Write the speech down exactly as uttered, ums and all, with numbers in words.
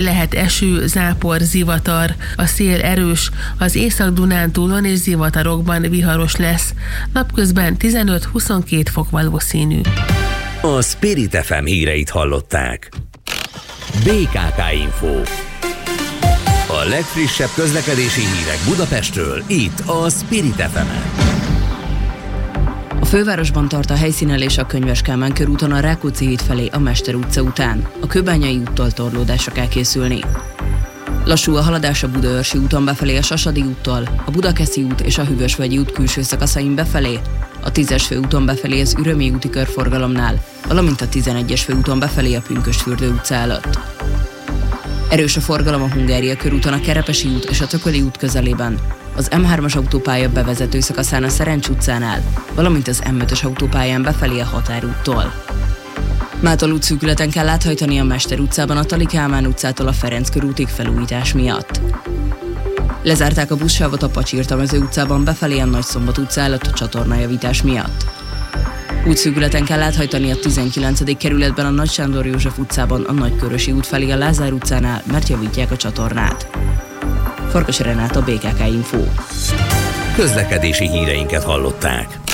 lehet eső, zápor, zivatar. A szél erős, az Észak-Dunántúlon és zivatarokban viharos lesz. Napközben tizenöt-huszonkét fok valószínű. A Spirit ef em híreit hallották. bé ká ká Info. A legfrissebb közlekedési hírek Budapestről, itt a Spirit ef emen. A fővárosban tart a helyszínelés a Könyves Kálmán körúton a Rákóczi híd felé a Mester utca után. A Kőbányai úttól torlódásra kell készülni. Lassú a haladás a Budaörsi úton befelé a Sasadi úttól, a Budakeszi út és a Hűvösvölgyi út külső szakaszain befelé, a tízes főúton befelé az Ürömi úti körforgalomnál, valamint a tizenegyes főúton befelé a Pünkösdfürdő utca előtt. Erős a forgalom a Hungária körúton a Kerepesi út és a Tököli út közelében, az em hármas autópálya bevezető szakaszán a Szerencs utcánál, valamint az em ötös autópályán befelé a Határúttól. Mától útszűkületen kell áthajtani a Mester utcában a Tali Kálmán utcától a Ferenc körútig felújítás miatt. Lezárták a buszsávot a Pacsirtamező utcában befelé a Nagyszombat utca előtt a csatornajavítás miatt. Útszűkületen kell áthajtani a tizenkilencedik kerületben a Nagy Sándor József utcában a Nagykörösi út felé a Lázár utcánál, mert javítják a csatornát. Farkas Renáta, bé ká ká Info. Közlekedési híreinket hallották.